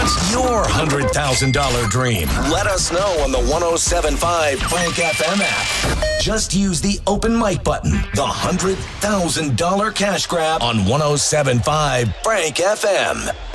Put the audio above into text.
What's your $100,000 dream? Let us know on the 107.5 Frank FM app. Just use the open mic button. The $100,000 cash grab on 107.5 Frank FM.